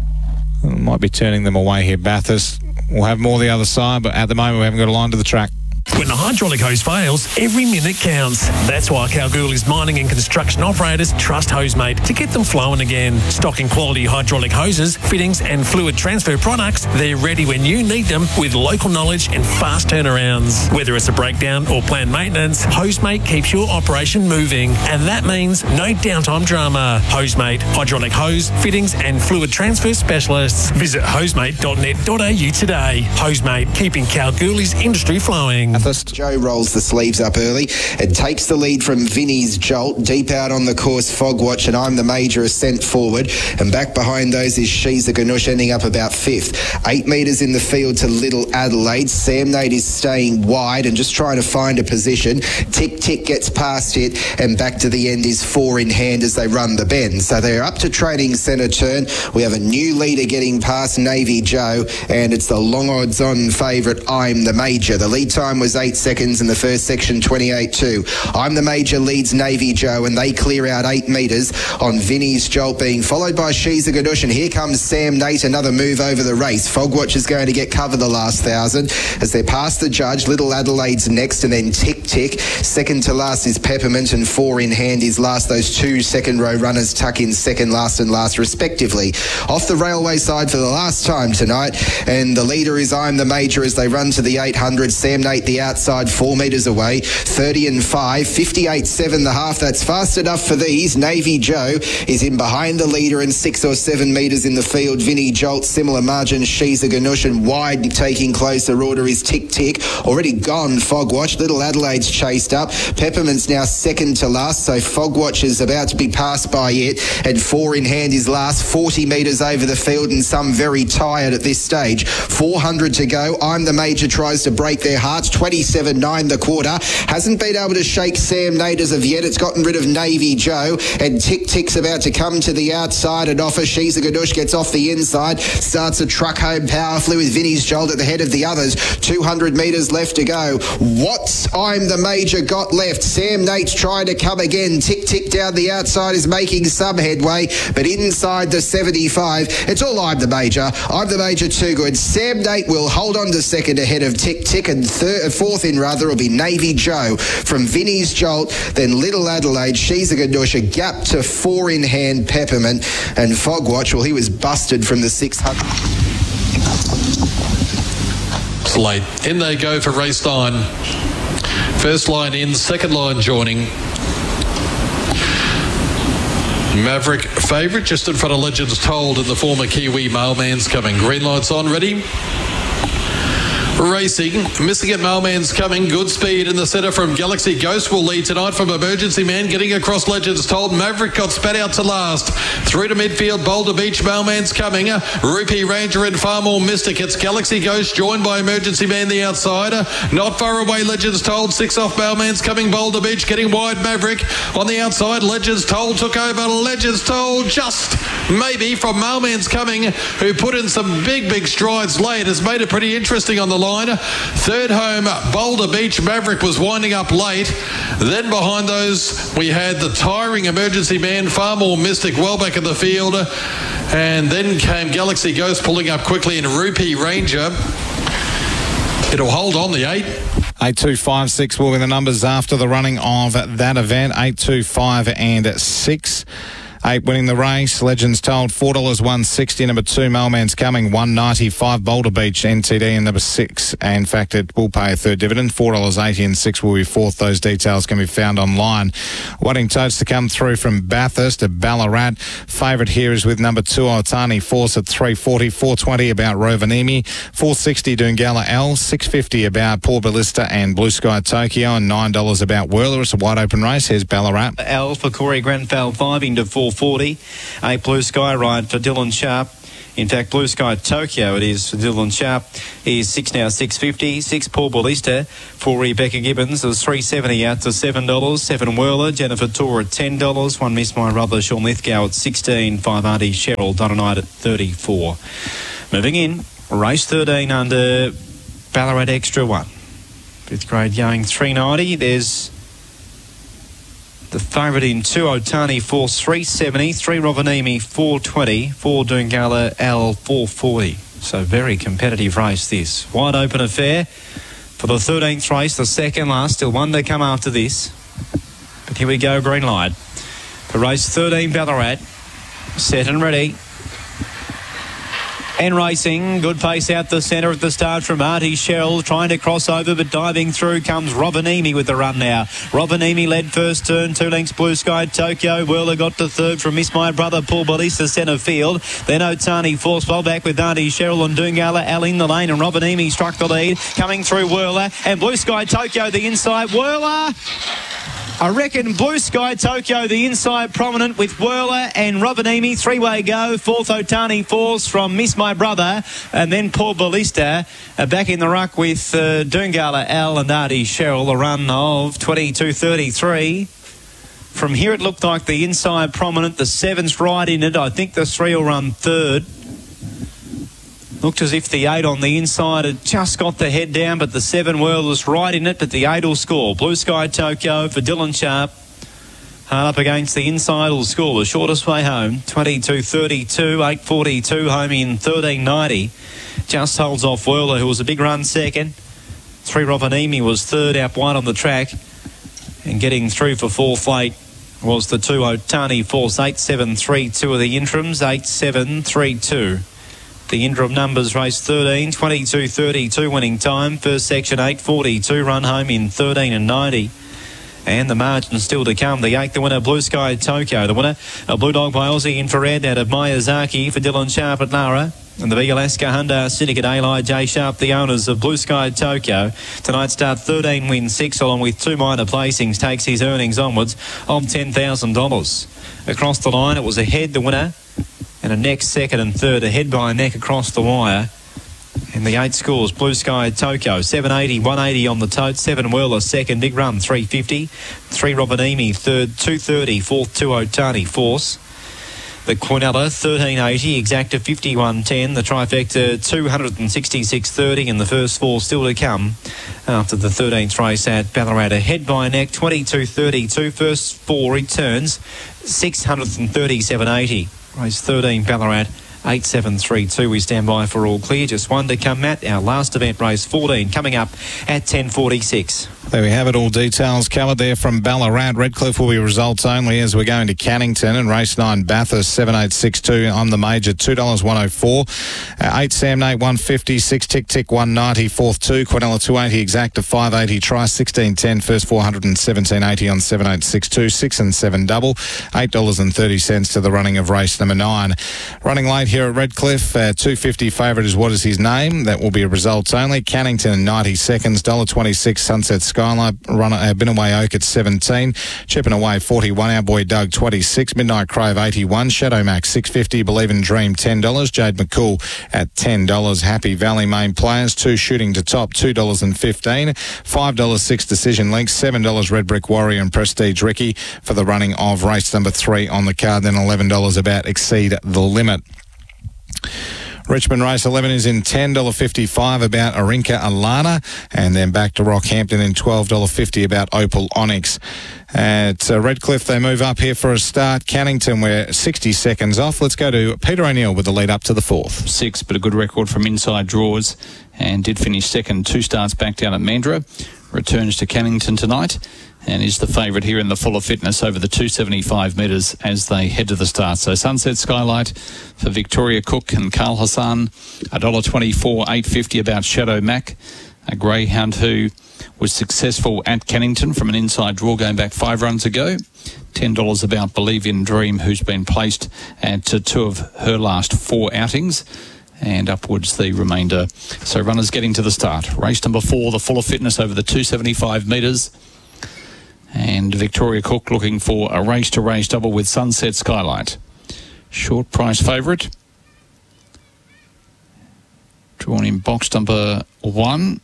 We might be turning them away here. Bathurst will have more the other side, but at the moment we haven't got a line to the track. When the hydraulic hose fails, every minute counts. That's why Kalgoorlie's mining and construction operators trust Hosemate to get them flowing again. Stocking quality hydraulic hoses, fittings and fluid transfer products, they're ready when you need them with local knowledge and fast turnarounds. Whether it's a breakdown or planned maintenance, Hosemate keeps your operation moving. And that means no downtime drama. Hosemate, hydraulic hose, fittings and fluid transfer specialists. Visit hosemate dot net dot a u today. Hosemate, keeping Kalgoorlie's industry flowing. Joe rolls the sleeves up early and takes the lead from Vinnie's Jolt. Deep out on the course, Fogwatch and I'm the Major are sent forward. And back behind those is She's a Ganush, ending up about fifth. Eight metres in the field to Little Adelaide. Sam Nate is staying wide and just trying to find a position. Tick Tick gets past it and back to the end is four in hand as they run the bend. So they're up to training centre turn. We have a new leader getting past Navy Joe, and it's the long odds on favourite I'm the Major. The lead time was eight seconds in the first section, twenty-eight two. I'm the Major leads Navy Joe and they clear out eight metres on Vinnie's Jolt, being followed by She's a Ganush, and here comes Sam Nate, another move over the race. Fogwatch is going to get cover the last thousand as they're past the judge. Little Adelaide's next and then Tick Tick. Second to last is Peppermint and four in hand is last. Those two second row runners tuck in second, last and last respectively. Off the railway side for the last time tonight, and the leader is I'm the Major as they run to the eight hundred. Sam Nate the outside, four metres away, thirty and five, fifty-eight seven the half. That's fast enough for these. Navy Joe is in behind the leader and six or seven metres in the field. Vinnie Jolt, similar margin. She's a Ganush and wide taking closer order is Tick Tick. Already gone, Fogwatch. Little Adelaide's chased up. Peppermint's now second to last, so Fogwatch is about to be passed by it, and four in hand is last, forty metres over the field and some very tired at this stage. four hundred to go. I'm the Major tries to break their hearts. twenty-seven nine the quarter. Hasn't been able to shake Sam Nate as of yet. It's gotten rid of Navy Joe, and Tick Tick's about to come to the outside and offer. She's a Ganush gets off the inside, starts a truck home powerfully with Vinnie's Jolt at the head of the others. two hundred metres left to go. What's I'm the Major got left? Sam Nate's trying to come again. Tick Tick down the outside is making some headway, but inside the seventy-five, it's all I'm the Major. I'm the Major too good. Sam Nate will hold on to second ahead of Tick Tick, and third, fourth in rather will be Navy Joe from Vinnie's Jolt, then Little Adelaide. She's a Ganush, a gap to four in hand Peppermint, and Fogwatch, well, he was busted from the six hundred. It's late. In they go for race nine. First line in, second line joining. Maverick favourite just in front of Legends Told, and the former Kiwi mailman's coming. Green lights on, ready? Racing, missing it, Mailman's coming. Good speed in the centre from Galaxy Ghost will lead tonight from Emergency Man. Getting across Legends Told. Maverick got spat out to last. Through to midfield, Boulder Beach, Mailman's coming. Rupee Ranger and Far More Mystic. It's Galaxy Ghost joined by Emergency Man the outside. Not far away, Legends Told. Six off, Mailman's coming. Boulder Beach getting wide. Maverick on the outside. Legends Told took over. Legends Told just maybe from Mailman's coming, who put in some big, big strides late. Has made it pretty interesting on the line. Third home, Boulder Beach. Maverick was winding up late. Then behind those, we had the tiring Emergency Man, Far More Mystic, well back in the field. And then came Galaxy Ghost pulling up quickly in Rupee Ranger. It'll hold on the eight. eight two five six will be the numbers after the running of that event. eight two five and six. Eight winning the race. Legends Told four dollars one sixty. Number two, Mailman's Coming one ninety-five. Boulder Beach N T D and number six. And in fact, it will pay a third dividend. four dollars eighty and six will be fourth. Those details can be found online. Wanting totes to come through from Bathurst to Ballarat. Favourite here is with number two, Otani Force at three forty. four twenty about Rovaniemi. four sixty Dungala L. six fifty about Port Ballista and Blue Sky Tokyo. And nine dollars about Whirler. It's a wide open race. Here's Ballarat. L for Corey Grenfell five into four forty. A Blue Sky Ride for Dylan Sharp. In fact, Blue Sky Tokyo it is for Dylan Sharp. He's six now, six fifty. Six Paul Ballista for Rebecca Gibbons. It was three seventy out to seven dollars. Seven Whirler, Jennifer Tor at ten dollars. One Miss My Brother, Sean Lithgow at sixteen. Five Auntie Cheryl Dononite at thirty-four. Moving in, race thirteen under Ballarat Extra One. Fifth grade going three ninety. There's the favourite in two, Otani Force three seventy, three Rovaniemi four twenty, four Dungala L four forty. So very competitive race this. Wide open affair for the thirteenth race, the second last. Still one to come after this. But here we go, green light. For race thirteen, Ballarat. Set and ready. And racing, good pace out the centre at the start from Auntie Cheryl, trying to cross over, but diving through comes Rovaniemi with the run now. Rovaniemi led first turn, two lengths Blue Sky Tokyo. Whirler got to third from Miss My Brother, Paul Ballista centre field. Then Otani Force well back with Auntie Cheryl and Dungala Al in the lane, and Rovaniemi struck the lead, coming through Whirler, and Blue Sky Tokyo the inside. Whirler! I reckon Blue Sky Tokyo, the inside prominent with Whirler and Rovaniemi. Three-way go. Fourth, Otani Force from Miss My Brother. And then Paul Ballista uh, back in the ruck with uh, Dungala Al and Auntie Cheryl. A run of twenty-two thirty-three. From here it looked like the inside prominent. The seven's right in it. I think the three will run third. Looked as if the eight on the inside had just got the head down, but the seven Whirler's right in it, but the eight will score. Blue Sky Tokyo for Dylan Sharp. Hard up against the inside will score. The shortest way home, twenty-two thirty-two, eight forty-two, home in thirteen ninety. Just holds off Whirler, who was a big run second. Three Rovaniemi was third out wide on the track. And getting through for fourth late was the two Otani Force. eight seven three two of the interims, eight seven three two. The interim numbers race thirteen, twenty-two thirty-two winning time. First section eight forty-two, run home in thirteen and ninety. And the margin still to come. The eighth, the winner, Blue Sky Tokyo. The winner, a Blue Dog by Aussie Infrared out of Miyazaki for Dylan Sharp at Lara. And the Alaska Hyundai Syndicate Eli J Sharp, the owners of Blue Sky Tokyo. Tonight start thirteen wins six, along with two minor placings, takes his earnings onwards of ten thousand dollars. Across the line, it was ahead, the winner. And a neck, second and third, a head by a neck across the wire. And the eight scores, Blue Sky Tokyo, seven eighty, one eighty on the tote, seven Whirler, second, big run, three fifty, three Rovaniemi, third, two thirty, fourth, two Otani Force. The Quinella, thirteen eighty, exacta fifty-one ten, the trifecta two sixty-six thirty, and the first four still to come after the thirteenth race at Ballarat. Ahead by a neck, twenty-two thirty-two, first four returns, six thirty-seven eighty. Race thirteen, Ballarat, eight seven three two. We stand by for all clear. Just one to come, Matt. Our last event, race fourteen, coming up at ten forty-six. There we have it, all details covered there from Ballarat. Redcliffe will be results only as we're going to Cannington, and race nine, Bathurst, seven eight six two on the major, two dollars one oh four. Uh, eight Sam Nate, one fifty, six Tick Tick, one ninety, fourth two, Quinella two eighty, exacta five eighty, try sixteen ten, first four seventeen eighty on seven eight six two, six and seven double, eight dollars thirty to the running of race number nine. Running late here. here at Redcliffe. Uh, two fifty favourite is What Is His Name? That will be a results only. Cannington ninety seconds, one dollar twenty-six Sunset Skyline. Runner uh, Binaway Oak at seventeen. Chipping Away forty-one. Our Boy Doug twenty-six. Midnight Crave eighty-one. Shadow Max six fifty. Believe in Dream ten dollars. Jade McCool at ten dollars. Happy Valley main players. Two Shooting to Top two dollars fifteen. five dollars six Decision Links. seven dollars Red Brick Warrior and Prestige Ricky for the running of race number three on the card. Then eleven dollars About Exceed the Limit. Richmond Race eleven is in ten dollars fifty-five About Arinka Alana, and then back to Rockhampton in twelve dollars fifty About Opal Onyx. At uh, Redcliffe, they move up here for a start. Cannington, we're sixty seconds off. Let's go to Peter O'Neill with the lead up to the fourth. Six, but a good record from inside draws, and did finish second two starts back down at Mandurah. Returns to Cannington tonight and is the favourite here in the Fuller Fitness over the two seventy-five metres as they head to the start. So Sunset Skylight for Victoria Cook and Carl Hassan, one dollar twenty-four, eight fifty About Shadow Mac, a greyhound who was successful at Cannington from an inside draw going back five runs ago. ten dollars About Believe in Dream, who's been placed at two of her last four outings, and upwards the remainder. So runners getting to the start. Race number four, the Fuller Fitness over the two seventy-five metres. And Victoria Cook looking for a race-to-race double with Sunset Skylight. Short price favourite. Drawn in box number one.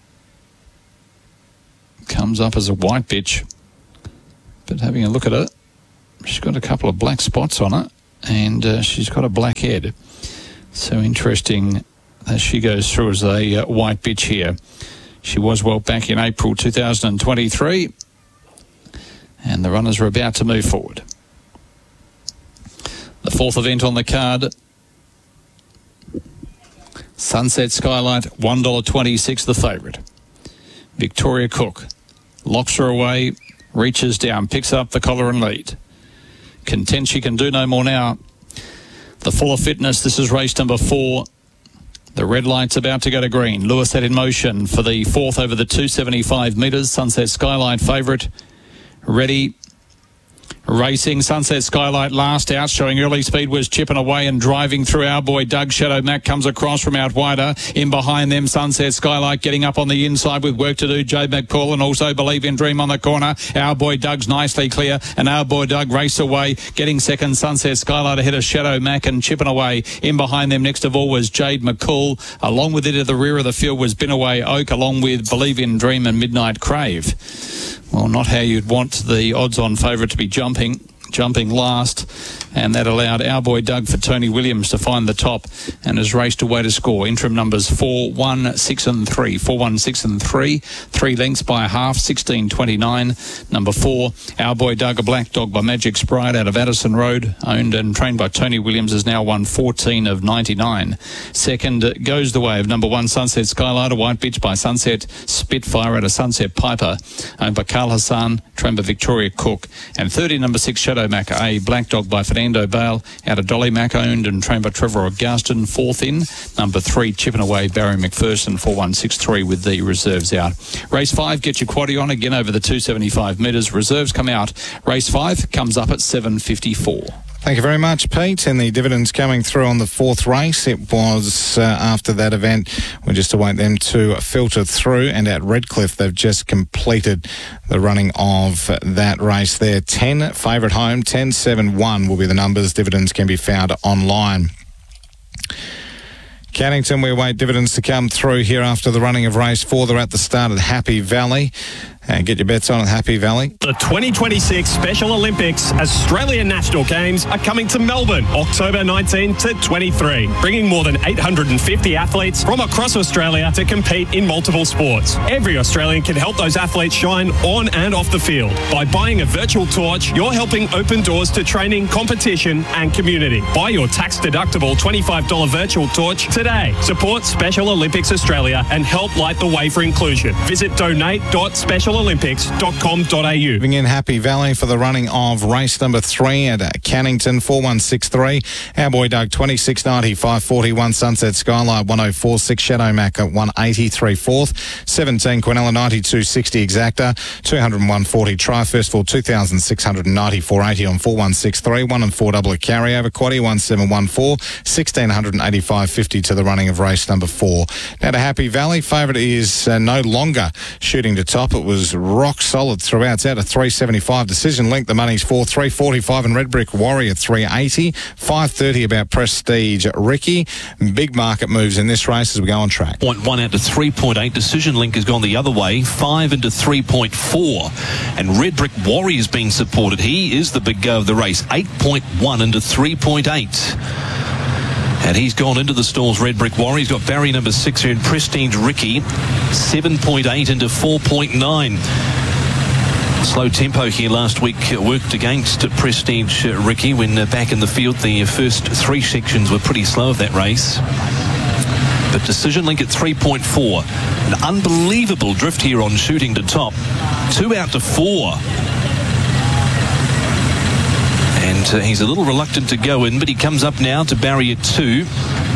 Comes up as a white bitch. But having a look at her, she's got a couple of black spots on her, and uh, she's got a black head. So interesting as she goes through as a uh, white bitch here. She was well back in April two thousand twenty-three. And the runners are about to move forward. The fourth event on the card. Sunset Skylight, one dollar twenty-six the favourite. Victoria Cook locks her away, reaches down, picks up the collar and lead. Content she can do no more now. The Fuller Fitness, this is race number four. The red light's about to go to green. Lewis set in motion for the fourth over the two seventy-five metres. Sunset Skylight favourite. Ready. Racing. Sunset Skylight last out, showing early speed, was chipping away and driving through. Our Boy Doug. Shadow Mac comes across from out wider. In behind them, Sunset Skylight getting up on the inside with work to do. Jade McCall and also Believe in Dream on the corner. Our Boy Doug's nicely clear, and Our Boy Doug race away, getting second. Sunset Skylight ahead of Shadow Mac and chipping away. In behind them, next of all, was Jade McCall. Along with it at the rear of the field was Binaway Oak, along with Believe in Dream and Midnight Crave. Well, not how you'd want the odds-on favourite to be jumping. Jumping last, and that allowed Our Boy Doug for Tony Williams to find the top and has raced away to score. Interim numbers four, one, six and three. four, one, six and three. Three lengths by a half, sixteen twenty-nine. Number four, Our Boy Doug, a black dog by Magic Sprite out of Addison Road, owned and trained by Tony Williams, has now won fourteen of ninety-nine. Second goes the way of number one, Sunset Skylight, a white bitch by Sunset Spitfire out of Sunset Piper, owned by Carl Hassan, trained by Victoria Cook. And thirty, number six, Shadow Mac, a black dog by Fernando Bale out of Dolly Mac, owned and trained by Trevor Augustin. Fourth in, number three, Chipping Away, Barry McPherson, four one six three with the reserves out. Race five, get your quaddie on again over the two seventy-five metres. Reserves come out. Race five comes up at seven fifty-four. Thank you very much, Pete. And the dividends coming through on the fourth race. It was uh, after that event. We just await them to filter through. And at Redcliffe, they've just completed the running of that race there. ten, favourite home, ten, seven, one will be the numbers. Dividends can be found online. Cannington, we await dividends to come through here after the running of race four. They're at the start at Happy Valley. And get your bets on at Happy Valley. The twenty twenty-six Special Olympics Australian National Games are coming to Melbourne, October nineteenth to twenty-three, bringing more than eight hundred fifty athletes from across Australia to compete in multiple sports. Every Australian can help those athletes shine on and off the field. By buying a virtual torch, you're helping open doors to training, competition and community. Buy your tax-deductible twenty-five dollars virtual torch today. Support Special Olympics Australia and help light the way for inclusion. Visit donate dot special special olympics dot com dot a u. Moving in Happy Valley for the running of race number three at Cannington, four one six three. Our boy Doug, twenty-six ninety, five forty-one. Sunset Skylight, one oh four six. Shadow Mac at one eighty-three fourth. seventeen Quinella, ninety-two sixty Exacta. two oh one forty Try First for two thousand six hundred ninety-four eighty on four one six three. one and four double a carryover. Quaddy, one seven one four. sixteen eighty-five fifty to the running of race number four. Now to Happy Valley. Favourite is uh, no longer shooting to top. It was rock solid throughout. It's out at three seventy-five. Decision Link, the money's for three forty-five, and Red Brick Warrior three eighty. five thirty about Prestige Ricky. Big market moves in this race as we go on track. point one out to three point eight. Decision Link has gone the other way. five into three point four. And Red Brick Warrior is being supported. He is the big go of the race. eight point one into three point eight. And he's gone into the stalls, Red Brick Warrior. He's got barrier number six here in Prestige Ricky. seven point eight into four point nine. Slow tempo here last week worked against Prestige Ricky when back in the field. The first three sections were pretty slow of that race. But Decision Link at three point four. An unbelievable drift here on shooting to top. Two out to four. And uh, he's a little reluctant to go in, but he comes up now to barrier two.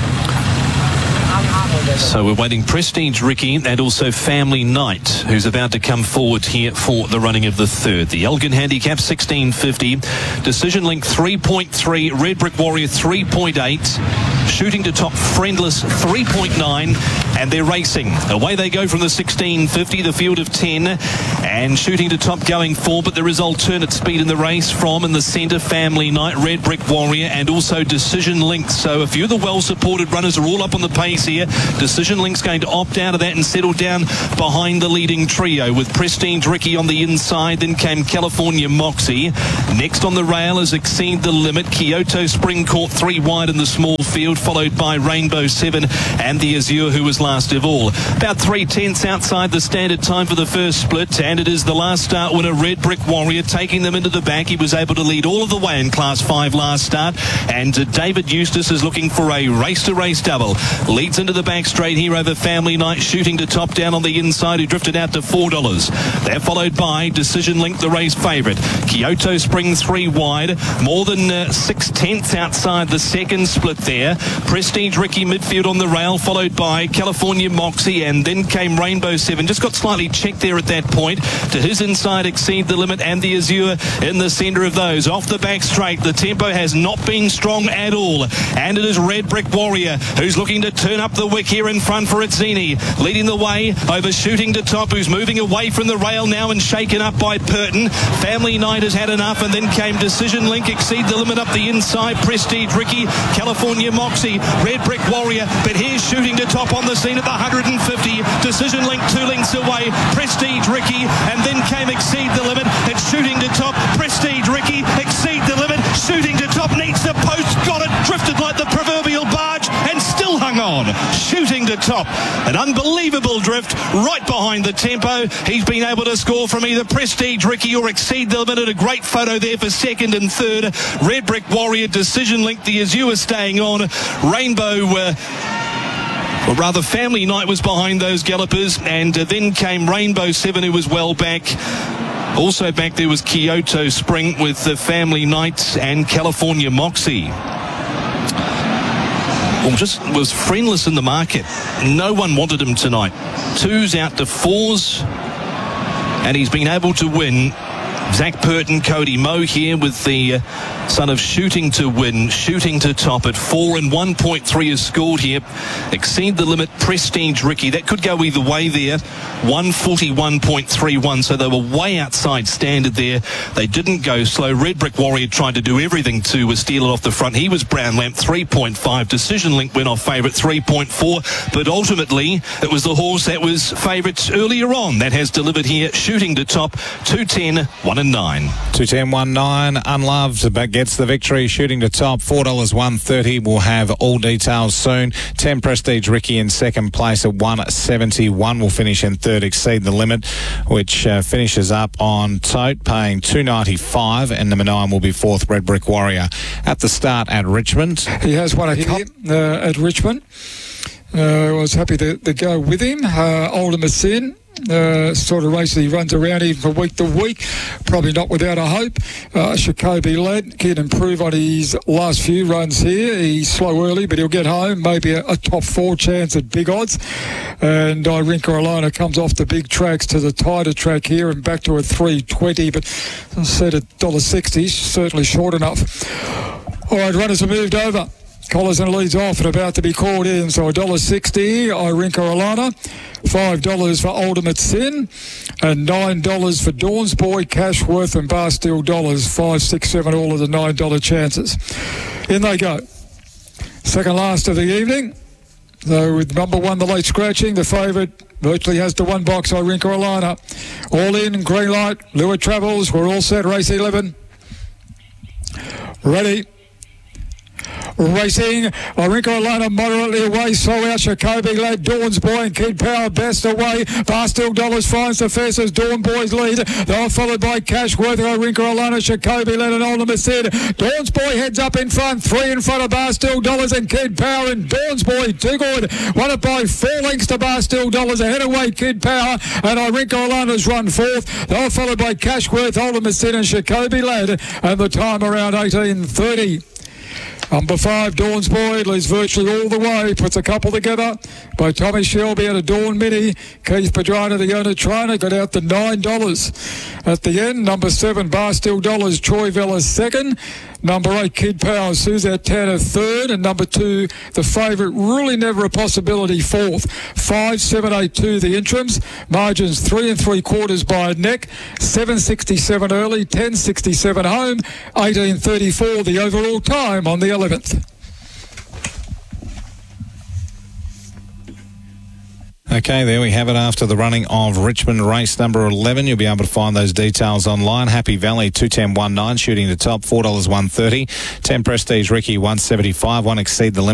So we're waiting Prestige Ricky and also Family Night, who's about to come forward here for the running of the third. The Elgin Handicap sixteen fifty. Decision Link three point three. Red Brick Warrior three point eight. Shooting to top Friendless three point nine. And they're racing. Away they go from the sixteen fifty, the field of ten. And shooting to top going four, but there is alternate speed in the race from in the centre Family Night, Red Brick Warrior, and also Decision Link. So a few of the well-supported runners are all up on the pace here. Decision Link's going to opt out of that and settle down behind the leading trio with Prestige Ricky on the inside. Then came California Moxie. Next on the rail is Exceed the Limit. Kyoto Spring caught three wide in the small field, followed by Rainbow seven and the Azure, who was last of all. About three tenths outside the standard time for the first split, and it is the last start winner, Red Brick Warrior, taking them into the back. He was able to lead all of the way in Class five last start, and uh, David Eustace is looking for a race-to-race double. Leads into the back straight here over Family Night, shooting to top down on the inside, who drifted out to four dollars. They're followed by Decision Link, the race favourite. Kyoto Spring three wide, more than uh, six tenths outside the second split there. Prestige Ricky midfield on the rail, followed by California Moxie, and then came Rainbow seven. Just got slightly checked there at that point. To his inside, Exceed the Limit and the Azure in the centre of those. Off the back straight, the tempo has not been strong at all. And it is Red Brick Warrior who's looking to turn up the wick here in front for Itzini. Leading the way over Shooting to Top, who's moving away from the rail now and shaken up by Purton. Family Night has had enough, and then came Decision Link, Exceed the Limit up the inside. Prestige Ricky, California Moxie, Red Brick Warrior, but here's Shooting to Top on the scene at the one hundred fifty. Decision Link two lengths away. Prestige Ricky, and then came Exceed the Limit. It's Shooting to Top. Prestige Ricky, Exceed the Limit. Shooting to Top needs the post. Got it. Drifted like the proverbial barge and still hung on. Shooting to Top. An unbelievable drift right behind the tempo. He's been able to score from either Prestige Ricky or Exceed the Limit. A great photo there for second and third. Red Brick Warrior, Decision Link, the Azure staying on. Rainbow... Uh, Well, rather, Family Night was behind those gallopers, and uh, then came Rainbow seven, who was well back. Also back there was Kyoto Spring with the uh, Family Night and California Moxie. Well, just was friendless in the market. No one wanted him tonight. Twos out to fours, and he's been able to win. Zach Purton, Cody Moe here with the uh, son of Shooting to Win, Shooting to Top at four and one point three is scored here. Exceed the Limit, Prestige Ricky. That could go either way there. one forty-one point three one, so they were way outside standard there. They didn't go slow. Red Brick Warrior tried to do everything to uh, steal it off the front. He was Brown Lamp, three point five. Decision Link went off favourite, three point four. But ultimately, it was the horse that was favourite earlier on that has delivered here. Shooting to Top, two ten, one and nine. two ten, one nine, Unloved, but gets the victory. Shooting to Top, four dollars, one thirty. We'll have all details soon. ten Prestige Ricky in second place at one seventy-one. Will finish in third, Exceed the Limit, which uh, finishes up on Tote, paying two ninety-five, and number nine will be fourth, Red Brick Warrior. At the start at Richmond. He has won a here uh, at Richmond. Uh, I was happy to, to go with him. Uh, Ultimate Sin. Uh, sort of race he runs around even from week to week. Probably not without a hope. Uh, Jacoby Led can improve on his last few runs here. He's slow early, but he'll get home. Maybe a, a top four chance at big odds. And Irinka Alana comes off the big tracks to the tighter track here and back to a three twenty, but set at one dollar sixty, certainly short enough. All right, runners have moved over. Collison leads off and about to be called in, so one dollar sixty, Irinka Alana, five dollars for Ultimate Sin, and nine dollars for Dawn's Boy, Cashworth and Barsteel Dollars, five, six, seven, all of the nine dollar chances. In they go. Second last of the evening. So with number one, the late scratching, the favourite virtually has to one box, Irinka Alana. All in, green light, Lua Travels, we're all set, race eleven. Ready. Racing, Irinka Alana moderately away, so out Jacoby Lad, Dawn's Boy and Kid Power best away. Barsteel Dollars finds the fastest, Dawn Boy's lead. They're followed by Cashworth, Irinka Alana, Jacoby Lad and Ultimate Sid. Dawn's Boy heads up in front, three in front of Barsteel Dollars and Kid Power, and Dawn's Boy too good. Won it by four lengths to Barsteel Dollars, ahead away Kid Power, and Irinka Alana's run fourth. They're followed by Cashworth, Ultimate Sid and Jacoby Lad, and the time around eighteen thirty. Number five, Dawn's Boy, leads virtually all the way, puts a couple together by Tommy Shelby at a Dawn Mini. Keith Pedrana, the owner trainer, got out to nine dollars. At the end, number seven, Barsteel Dollars, Troy Vella second. Number eight, Kid Power, Suzette Tanner third. And number two, the favourite, really never a possibility, fourth. Five, seven, eight, two, the interims. Margins three and three quarters by a neck. seven sixty-seven early, ten sixty-seven home. eighteen thirty-four, the overall time on the eleventh. Okay, there we have it after the running of Richmond race number eleven. You'll be able to find those details online. Happy Valley two ten nineteen shooting the top, four dollars one thirty. ten Prestige Ricky one seventy-five, one exceed the limit.